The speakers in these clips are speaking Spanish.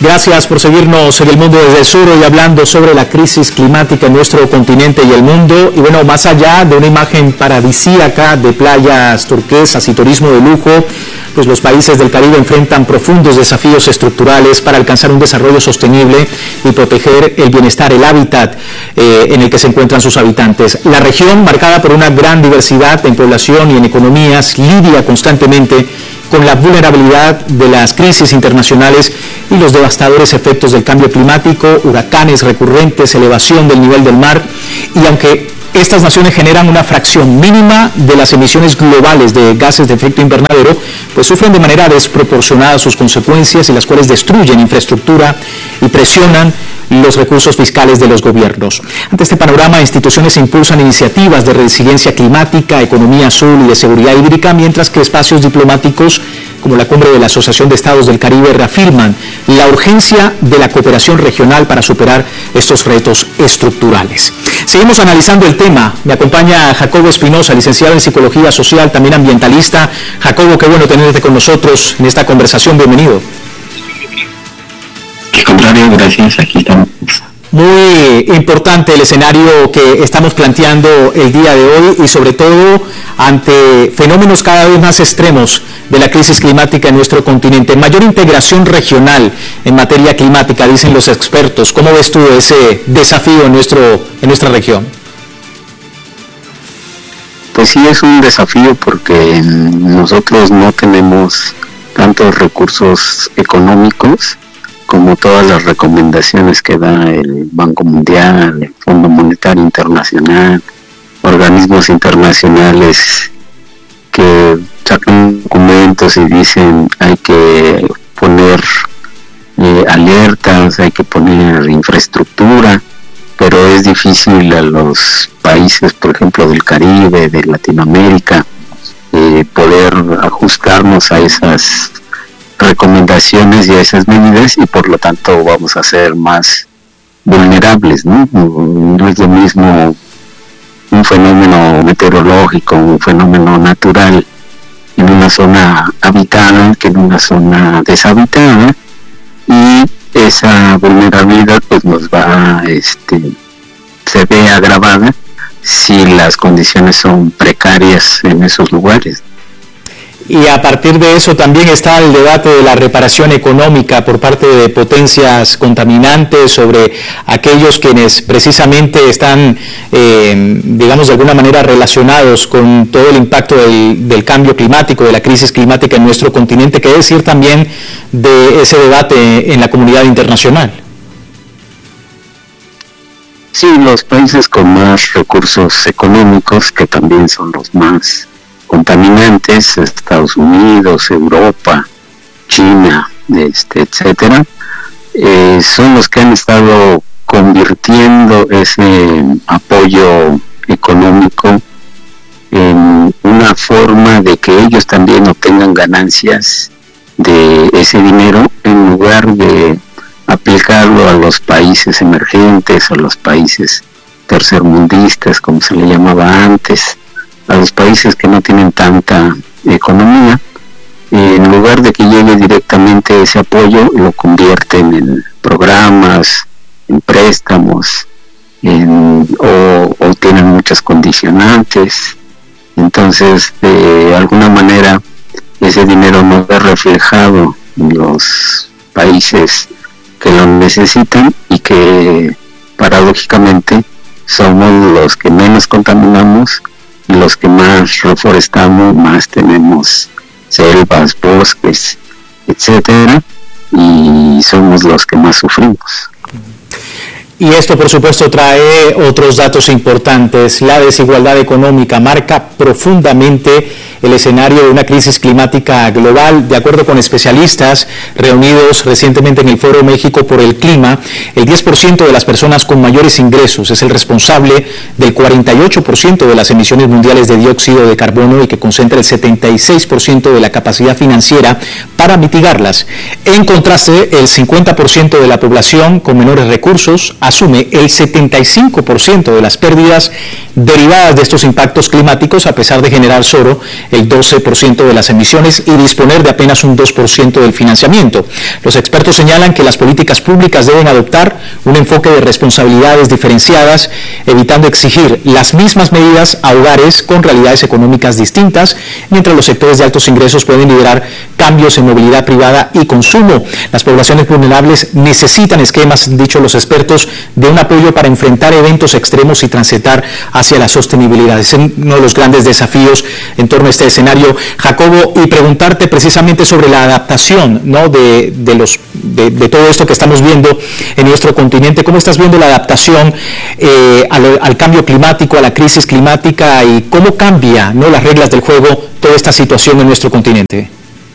Gracias por seguirnos en El Mundo desde el Sur, hoy hablando sobre la crisis climática en nuestro continente y el mundo. Y bueno, más allá de una imagen paradisíaca de playas turquesas y turismo de lujo, pues los países del Caribe enfrentan profundos desafíos estructurales para alcanzar un desarrollo sostenible y proteger el bienestar, el hábitat en el que se encuentran sus habitantes. La región, marcada por una gran diversidad en población y en economías, lidia constantemente con la vulnerabilidad de las crisis internacionales y los devastadores efectos del cambio climático, huracanes recurrentes, elevación del nivel del mar. Y aunque estas naciones generan una fracción mínima de las emisiones globales de gases de efecto invernadero, pues sufren de manera desproporcionada sus consecuencias, y las cuales destruyen infraestructura y presionan los recursos fiscales de los gobiernos. Ante este panorama, instituciones impulsan iniciativas de resiliencia climática, economía azul y de seguridad hídrica, mientras que espacios diplomáticos como la Cumbre de la Asociación de Estados del Caribe reafirman la urgencia de la cooperación regional para superar estos retos estructurales. Seguimos analizando el tema. Me acompaña Jacobo Espinosa, licenciado en Psicología Social, también ambientalista. Jacobo, qué bueno tenerte con nosotros en esta conversación. Bienvenido. Al contrario, gracias, aquí estamos. Muy importante el escenario que estamos planteando el día de hoy, y sobre todo ante fenómenos cada vez más extremos de la crisis climática en nuestro continente. Mayor integración regional en materia climática, dicen los expertos. ¿Cómo ves tú ese desafío en nuestra región? Pues sí, es un desafío porque nosotros no tenemos tantos recursos económicos como todas las recomendaciones que da el Banco Mundial, el Fondo Monetario Internacional, organismos internacionales que sacan documentos y dicen hay que poner alertas, hay que poner infraestructura, pero es difícil a los países, por ejemplo, del Caribe, de Latinoamérica, poder ajustarnos a esas recomendaciones y a esas medidas, y por lo tanto vamos a ser más vulnerables, ¿no? No es lo mismo un fenómeno meteorológico, un fenómeno natural en una zona habitada que en una zona deshabitada, y esa vulnerabilidad pues nos va se ve agravada si las condiciones son precarias en esos lugares. Y a partir de eso también está el debate de la reparación económica por parte de potencias contaminantes sobre aquellos quienes precisamente están, digamos, de alguna manera relacionados con todo el impacto del cambio climático, de la crisis climática en nuestro continente. ¿Qué decir también de ese debate en la comunidad internacional? Sí, los países con más recursos económicos, que también son los más contaminantes, Estados Unidos, Europa, China, etcétera, son los que han estado convirtiendo ese apoyo económico en una forma de que ellos también obtengan ganancias de ese dinero, en lugar de aplicarlo a los países emergentes, a los países tercermundistas, como se le llamaba antes, a los países que no tienen tanta economía. En lugar de que llegue directamente ese apoyo, lo convierten en programas, en préstamos, o tienen muchas condicionantes. Entonces, de alguna manera, ese dinero no ve reflejado en los países que lo necesitan, y que paradójicamente somos los que menos contaminamos, los que más reforestamos, más tenemos selvas, bosques, etcétera, y somos los que más sufrimos. Y esto, por supuesto, trae otros datos importantes. La desigualdad económica marca profundamente el escenario de una crisis climática global. De acuerdo con especialistas reunidos recientemente en el Foro México por el Clima, el 10% de las personas con mayores ingresos es el responsable del 48% de las emisiones mundiales de dióxido de carbono, y que concentra el 76% de la capacidad financiera para mitigarlas. En contraste, el 50% de la población con menores recursos asume el 75% de las pérdidas derivadas de estos impactos climáticos, a pesar de generar solo el 12% de las emisiones y disponer de apenas un 2% del financiamiento. Los expertos señalan que las políticas públicas deben adoptar un enfoque de responsabilidades diferenciadas, evitando exigir las mismas medidas a hogares con realidades económicas distintas, mientras los sectores de altos ingresos pueden liderar cambios en movilidad privada y consumo. Las poblaciones vulnerables necesitan esquemas, han dicho los expertos, de un apoyo para enfrentar eventos extremos y transitar hacia la sostenibilidad. Es uno de los grandes desafíos en torno a este escenario, Jacobo, y preguntarte precisamente sobre la adaptación, ¿no?, de todo esto que estamos viendo en nuestro continente. ¿Cómo estás viendo la adaptación al cambio climático, a la crisis climática, y cómo cambia, ¿no?, las reglas del juego, toda esta situación en nuestro continente?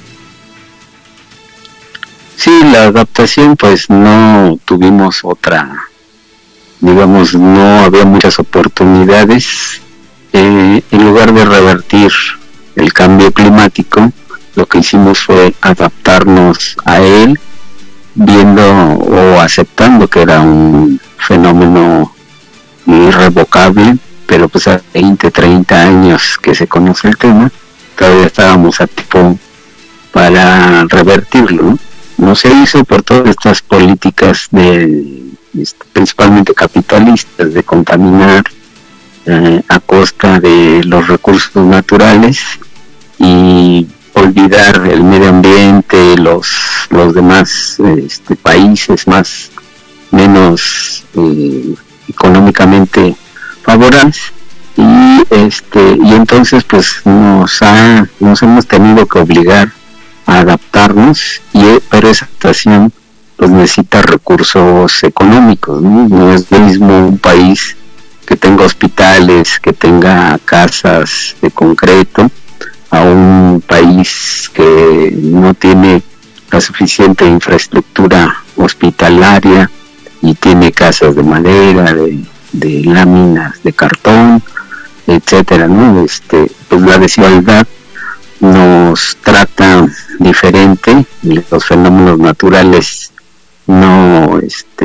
Sí, la adaptación, pues no tuvimos otra, digamos, no había muchas oportunidades. En lugar de revertir el cambio climático, lo que hicimos fue adaptarnos a él, viendo o aceptando que era un fenómeno irrevocable, pero pues a 20, 30 años que se conoce el tema, todavía estábamos a tiempo para revertirlo, ¿no? No se hizo por todas estas políticas principalmente capitalistas, de contaminar a costa de los recursos naturales y olvidar el medio ambiente, los demás países menos económicamente favorables, y entonces pues nos hemos tenido que obligar a adaptarnos, pero esa adaptación pues necesita recursos económicos, ¿no? No es lo mismo un país que tenga hospitales, que tenga casas de concreto, a un país que no tiene la suficiente infraestructura hospitalaria y tiene casas de madera, de láminas de cartón, etcétera, ¿no? Pues la desigualdad nos trata diferente, los fenómenos naturales no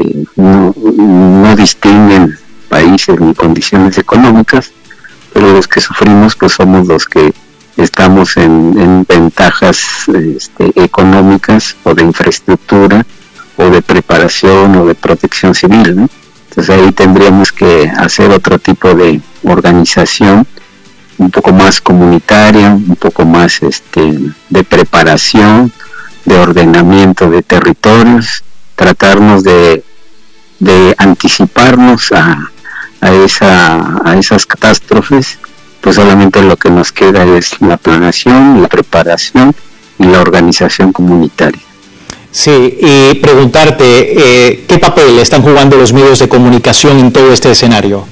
distinguen países ni condiciones económicas, pero los que sufrimos pues somos los que estamos en ventajas económicas o de infraestructura o de preparación o de protección civil, ¿no? Entonces ahí tendríamos que hacer otro tipo de organización, un poco más comunitaria, un poco más de preparación, de ordenamiento de territorios, tratarnos de anticiparnos a esas catástrofes. Pues solamente lo que nos queda es la planeación, la preparación y la organización comunitaria. Sí, y preguntarte, ¿qué papel están jugando los medios de comunicación en todo este escenario?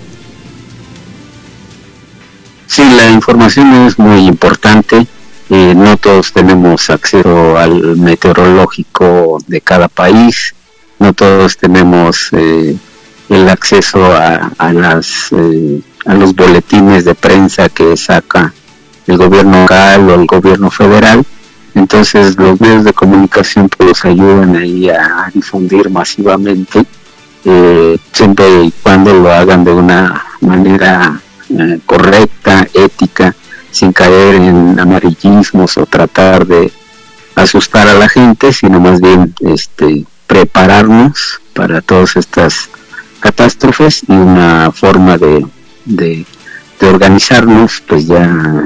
Sí, la información es muy importante. No todos tenemos acceso al meteorológico de cada país, no todos tenemos el acceso a los boletines de prensa que saca el gobierno local o el gobierno federal. Entonces los medios de comunicación pues ayudan ahí a difundir masivamente, siempre y cuando lo hagan de una manera correcta, ética, sin caer en amarillismos o tratar de asustar a la gente, sino más bien prepararnos para todas estas catástrofes, y una forma de organizarnos pues ya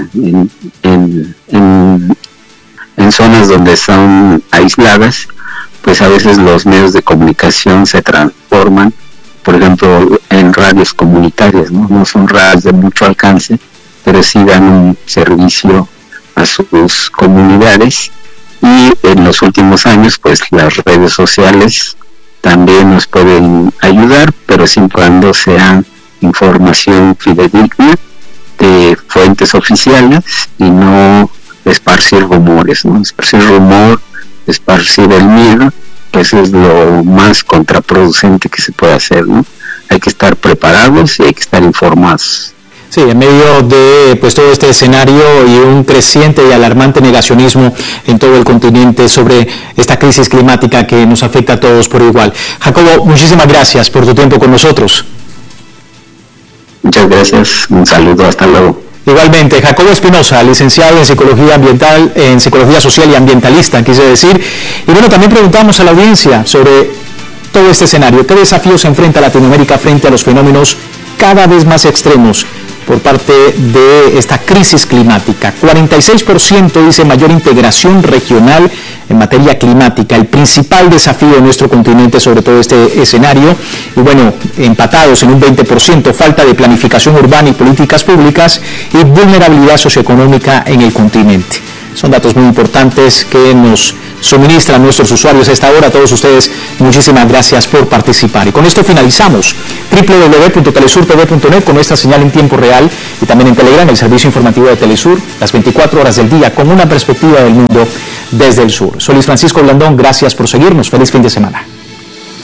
en zonas donde son aisladas, pues a veces los medios de comunicación se transforman, por ejemplo, en radios comunitarias, no son radios de mucho alcance, pero sí dan un servicio a sus comunidades. Y en los últimos años pues las redes sociales también nos pueden ayudar, pero siempre cuando sea información fidedigna de fuentes oficiales y no esparcir rumores, ¿no? Esparcir rumor, esparcir el miedo, pues es lo más contraproducente que se puede hacer, ¿no? Hay que estar preparados y hay que estar informados. Sí, en medio de todo este escenario y un creciente y alarmante negacionismo en todo el continente sobre esta crisis climática que nos afecta a todos por igual. Jacobo, muchísimas gracias por tu tiempo con nosotros. Muchas gracias, un saludo, hasta luego. Igualmente, Jacobo Espinosa, licenciado en Psicología Ambiental, en Psicología Social y Ambientalista, quise decir. Y bueno, también preguntamos a la audiencia sobre todo este escenario. ¿Qué desafíos se enfrenta Latinoamérica frente a los fenómenos cada vez más extremos por parte de esta crisis climática? 46% dice mayor integración regional en materia climática, el principal desafío de nuestro continente sobre todo este escenario. Y bueno, empatados en un 20%, falta de planificación urbana y políticas públicas y vulnerabilidad socioeconómica en el continente. Son datos muy importantes que nos suministran nuestros usuarios a esta hora. A todos ustedes, muchísimas gracias por participar. Y con esto finalizamos www.telesurtv.net con nuestra señal en tiempo real y también en Telegram, el servicio informativo de Telesur, las 24 horas del día con una perspectiva del mundo desde el sur. Soy Luis Francisco Blandón, gracias por seguirnos. Feliz fin de semana.